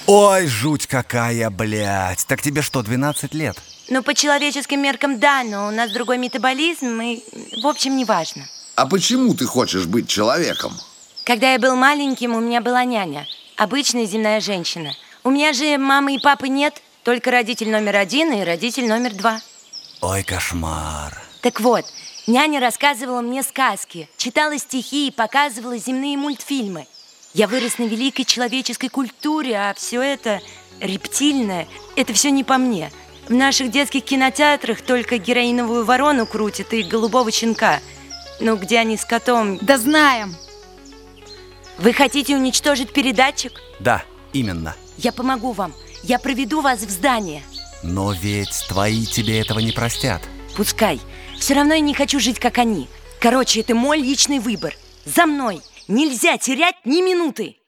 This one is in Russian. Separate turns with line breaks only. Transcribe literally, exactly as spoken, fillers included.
Ой, жуть какая, блядь. Так тебе что, двенадцать лет?
Ну, по человеческим меркам, да, но у нас другой метаболизм, и, в общем, не важно.
А почему ты хочешь быть человеком?
Когда я был маленьким, у меня была няня. Обычная земная женщина. У меня же мамы и папы нет, только родитель номер один и родитель номер два.
Ой, кошмар.
Так вот, няня рассказывала мне сказки, читала стихи и показывала земные мультфильмы. Я вырос на великой человеческой культуре, а все это рептильное, это все не по мне. В наших детских кинотеатрах только героиновую ворону крутят и голубого щенка. Ну, где они с котом?
Да знаем.
Вы хотите уничтожить передатчик?
Да, именно.
Я помогу вам. Я проведу вас в здание.
Но ведь твои тебе этого не простят.
Пускай. Все равно я не хочу жить, как они. Короче, это мой личный выбор. За мной. Нельзя терять ни минуты.